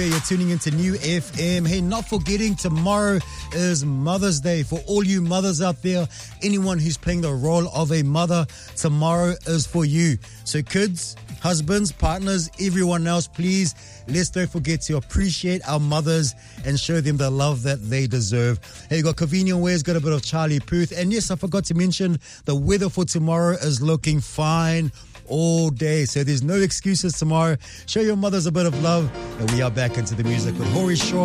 You're tuning into New FM. Hey, not forgetting tomorrow is Mother's Day. For all you mothers out there, anyone who's playing the role of a mother, tomorrow is for you. So kids, husbands, partners, everyone else, please, let's don't forget to appreciate our mothers and show them the love that they deserve. Hey, you got Convenient Ware's got a bit of Charlie Puth. And yes, I forgot to mention the weather for tomorrow is looking fine all day, so there's no excuses tomorrow. Show your mothers a bit of love, and we are back into the music with Hori Shaw.